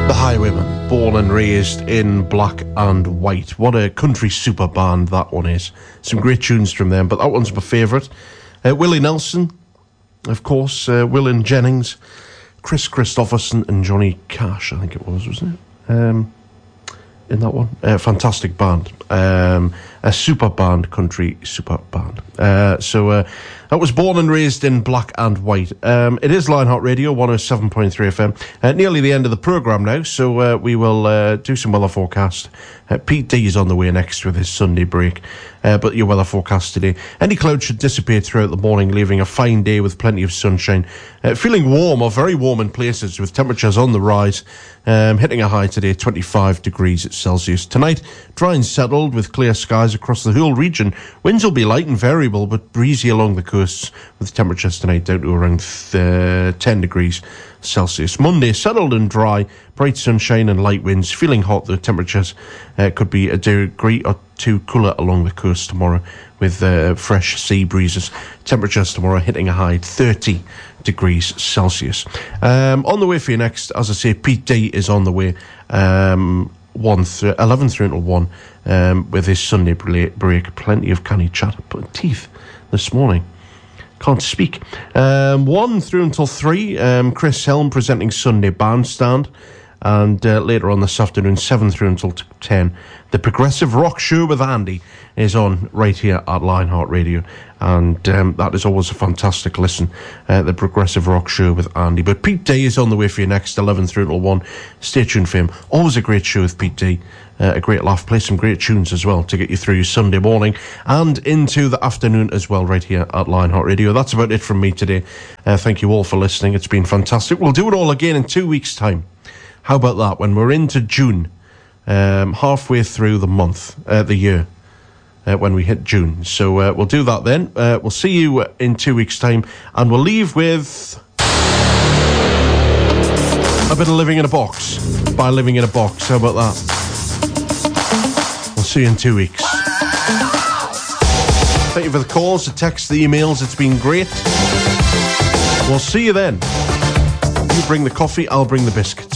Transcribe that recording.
Highwaymen, born and raised in black and white. What a country super band that one is. Some great tunes from them, but that one's my favourite. Willie Nelson, of course, Willan Jennings, Chris Christopherson and Johnny Cash, I think it was, wasn't it? In that one. Fantastic band. A super band, country super band. That was Born and Raised in Black and White. It is Lionheart Radio, 107.3 FM. Nearly the end of the programme now, so we will do some weather forecast. Pete D is on the way next with his Sunday break. But your weather forecast today. Any clouds should dissipate throughout the morning, leaving a fine day with plenty of sunshine. Feeling warm or very warm in places with temperatures on the rise. Hitting a high today, 25 degrees Celsius. Tonight, dry and settled with clear skies across the whole region. Winds will be light and variable, but breezy along the coasts, with temperatures tonight down to around 10 degrees Celsius. Monday, settled and dry, bright sunshine and light winds. Feeling hot, the temperatures could be a degree or two cooler along the coast tomorrow, with fresh sea breezes. Temperatures tomorrow hitting a high 30 degrees Celsius. On the way for you next, as I say, Pete D is on the way. 11 through until 1 with his Sunday break. Plenty of canny chat. But teeth this morning. Can't speak. 1 through until 3, Chris Helm presenting Sunday Bandstand. And later on this afternoon, 7 through until 10, the Progressive Rock Show with Andy is on right here at Lionheart Radio. And that is always a fantastic listen, the Progressive Rock Show with Andy. But Pete D is on the way for you next, 11 through until 1. Stay tuned for him. Always a great show with Pete D. A great laugh. Play some great tunes as well to get you through your Sunday morning and into the afternoon as well right here at Lionheart Radio. That's about it from me today. Thank you all for listening. It's been fantastic. We'll do it all again in 2 weeks' time. How about that? When we're into June, halfway through the month, the year, when we hit June. So we'll do that then. We'll see you in 2 weeks' time, and we'll leave with a bit of Living in a Box by Living in a Box. How about that? We'll see you in 2 weeks. Thank you for the calls, the texts, the emails. It's been great. We'll see you then. You bring the coffee, I'll bring the biscuits.